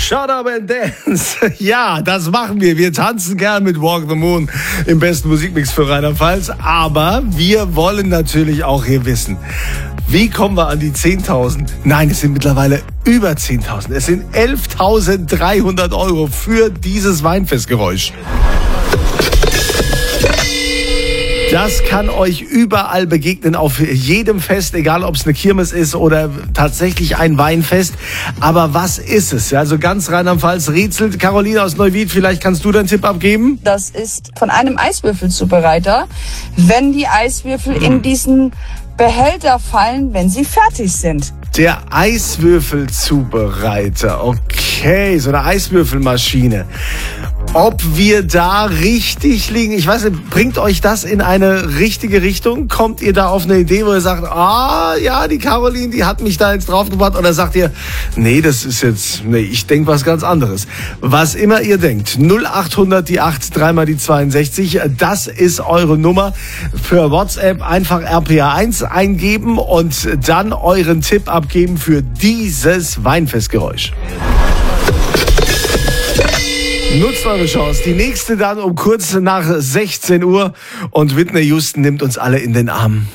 Shut Up and Dance. Ja, das machen wir. Wir tanzen gern mit Walk the Moon im besten Musikmix für Rheinland-Pfalz. Aber wir wollen natürlich auch hier wissen, wie kommen wir an die 10.000? Nein, es sind mittlerweile über 10.000. Es sind 11.300 € für dieses Weinfestgeräusch. Das kann euch überall begegnen, auf jedem Fest, egal ob es eine Kirmes ist oder tatsächlich ein Weinfest. Aber was ist es? Also ganz Rheinland-Pfalz rätselt. Caroline aus Neuwied, vielleicht kannst du deinen Tipp abgeben? Das ist von einem Eiswürfelzubereiter, wenn die Eiswürfel in diesen Behälter fallen, wenn sie fertig sind. Der Eiswürfelzubereiter. Okay, so eine Eiswürfelmaschine. Ob wir da richtig liegen, ich weiß nicht, bringt euch das in eine richtige Richtung? Kommt ihr da auf eine Idee, wo ihr sagt, ja, die Caroline, die hat mich da jetzt draufgebracht? Oder sagt ihr, nee, ich denke was ganz anderes. Was immer ihr denkt, 0800 die 8, dreimal die 62, das ist eure Nummer. Für WhatsApp einfach RPA1 eingeben und dann euren Tipp abgeben für dieses Weinfestgeräusch. Nutzt eure Chance. Die nächste dann um kurz nach 16 Uhr und Whitney Houston nimmt uns alle in den Arm.